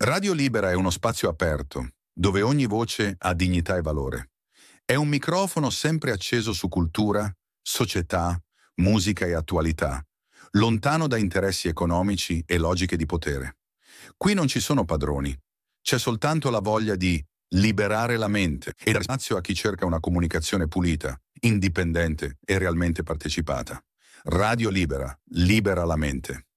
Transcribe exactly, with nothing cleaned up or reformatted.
Radio Libera è uno spazio aperto, dove ogni voce ha dignità e valore. È un microfono sempre acceso su cultura, società, musica e attualità, lontano da interessi economici e logiche di potere. Qui non ci sono padroni, c'è soltanto la voglia di liberare la mente e dare spazio a chi cerca una comunicazione pulita, indipendente e realmente partecipata. Radio Libera, libera la mente.